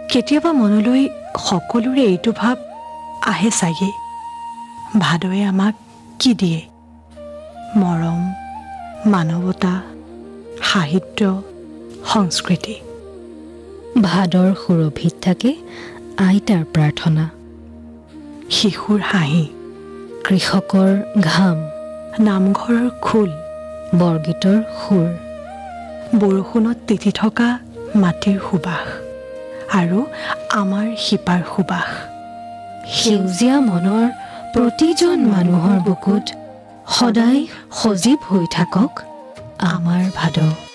কেতিয়াবা মনলৈ সকলোৰে এইটো ভাৱ আহে চাগে, ভাদৱে আমাক কি দিয়ে? মৰম, মানৱতা, সাহিত্য, সংস্কৃতি। ভাদৰ সুৰভিত থাকে আইতাৰ প্ৰাৰ্থনা, শিশুৰ হাঁহি, কৃষকৰ ঘাম, নামঘৰৰ খোল, বৰগীতৰ সুৰ, বৰষুণত তিতি থকা মাটিৰ সুবাস আৰু আমাৰ শিপাৰ সুবাস। সেউজীয়া মনৰ প্ৰতিজন মানুহৰ বুকুত সদায় সজীৱ হৈ থাকক আমাৰ ভাদ।